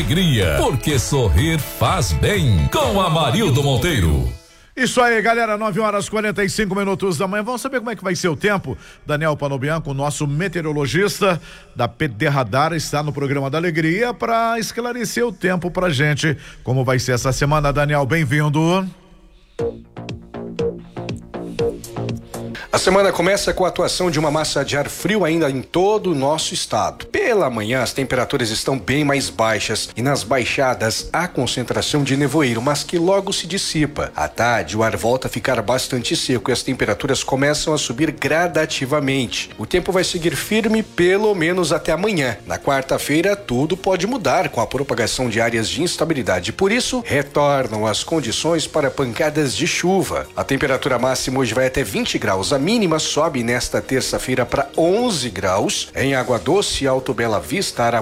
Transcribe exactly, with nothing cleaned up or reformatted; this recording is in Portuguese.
Alegria, porque sorrir faz bem. Com Amarildo Monteiro. Isso aí, galera, nove horas e quarenta e cinco minutos da manhã. Vamos saber como é que vai ser o tempo. Daniel Panobianco, nosso meteorologista da P D Radar, está no programa da Alegria para esclarecer o tempo pra gente. Como vai ser essa semana, Daniel? Bem-vindo. A semana começa com a atuação de uma massa de ar frio ainda em todo o nosso estado. Pela manhã, as temperaturas estão bem mais baixas e nas baixadas há concentração de nevoeiro, mas que logo se dissipa. À tarde, o ar volta a ficar bastante seco e as temperaturas começam a subir gradativamente. O tempo vai seguir firme pelo menos até amanhã. Na quarta-feira, tudo pode mudar com a propagação de áreas de instabilidade. Por isso, retornam as condições para pancadas de chuva. A temperatura máxima hoje vai até vinte graus. A mínima sobe nesta terça-feira para onze graus. Em Água Doce, Alto Bela Vista,